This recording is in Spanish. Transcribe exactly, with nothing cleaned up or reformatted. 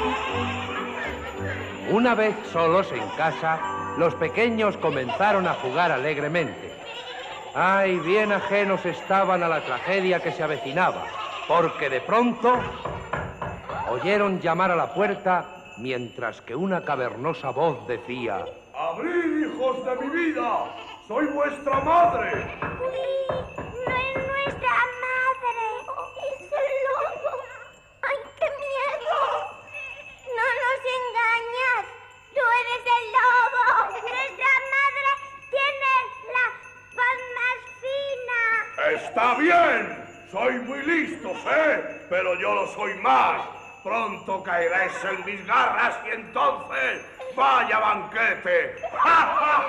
Una vez solos en casa, los pequeños comenzaron a jugar alegremente. Ay, bien ajenos estaban a la tragedia que se avecinaba, porque de pronto oyeron llamar a la puerta mientras que una cavernosa voz decía: ¡Abrid, hijos de mi vida! ¡Soy vuestra madre! ¡Uy! ¡No es nuestra madre! ¡Es el lobo! ¡Ay, qué miedo! ¡No nos engañas! ¡Tú eres el lobo! ¡Nuestra madre tiene la voz más fina! ¡Está bien! Soy muy listo, ¿eh? Pero yo lo soy más. Pronto caerás en mis garras y entonces... ¡vaya banquete! ¡Ja, ja!